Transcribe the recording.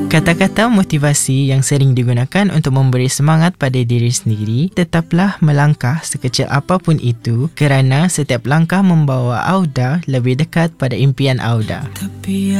Kata-kata motivasi yang sering digunakan untuk memberi semangat pada diri sendiri, tetaplah melangkah sekecil apapun itu kerana setiap langkah membawa Auda lebih dekat pada impian Auda.